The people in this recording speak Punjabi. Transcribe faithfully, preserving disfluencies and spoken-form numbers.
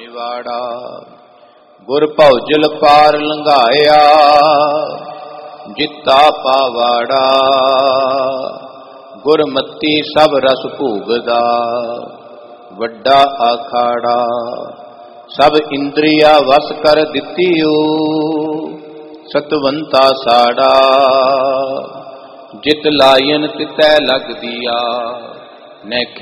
ਨਿਵਾੜਾ। ਗੁਰ ਭਉਜਲ ਪਾਰ ਲੰਘਾਇਆ ਜਿੱਤਾ ਪਾਵਾੜਾ। ਗੁਰਮਤੀ ਸਭ ਰਸ ਭੋਗਦਾ ਵੱਡਾ ਆਖਾੜਾ। ਸਭ ਇੰਦਰੀਆ ਵਸ ਕਰ ਦਿੱਤੀਓ ਸਤਵੰਤਾ ਸਾੜਾ। ਜਿਤ ਲਾਇਨ ਤਿਤੈ ਲਗਦੀਆ ਨੈਖੇ